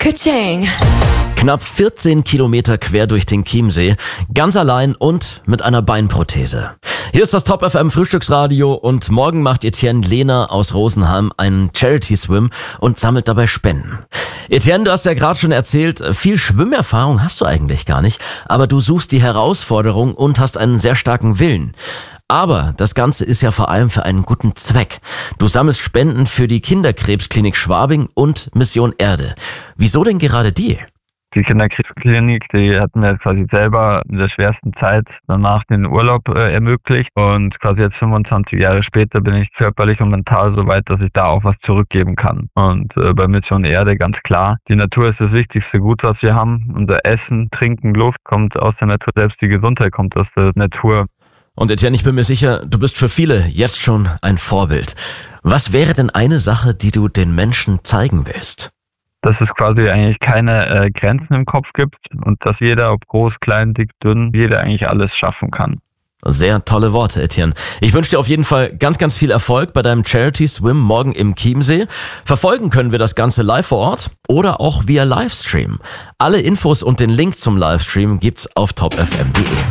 Ka-ching. Knapp 14 Kilometer quer durch den Chiemsee, ganz allein und mit einer Beinprothese. Hier ist das Top FM Frühstücksradio und morgen macht Etienne Lehner aus Rosenheim einen Charity Swim und sammelt dabei Spenden. Etienne, du hast ja gerade schon erzählt, viel Schwimmerfahrung hast du eigentlich gar nicht, aber du suchst die Herausforderung und hast einen sehr starken Willen. Aber das Ganze ist ja vor allem für einen guten Zweck. Du sammelst Spenden für die Kinderkrebsklinik Schwabing und Mission Erde. Wieso denn gerade die? Die Kinderkrebsklinik, die hat mir quasi selber in der schwersten Zeit danach den Urlaub ermöglicht und quasi jetzt 25 Jahre später bin ich körperlich und mental so weit, dass ich da auch was zurückgeben kann. Und bei Mission Erde ganz klar, die Natur ist das wichtigste Gut, was wir haben. Unser Essen, Trinken, Luft kommt aus der Natur, selbst die Gesundheit kommt aus der Natur. Und Etienne, ich bin mir sicher, du bist für viele jetzt schon ein Vorbild. Was wäre denn eine Sache, die du den Menschen zeigen willst? Dass es quasi eigentlich keine Grenzen im Kopf gibt und dass jeder, ob groß, klein, dick, dünn, jeder eigentlich alles schaffen kann. Sehr tolle Worte, Etienne. Ich wünsche dir auf jeden Fall ganz, ganz viel Erfolg bei deinem Charity Swim morgen im Chiemsee. Verfolgen können wir das Ganze live vor Ort oder auch via Livestream. Alle Infos und den Link zum Livestream gibt's auf topfm.de.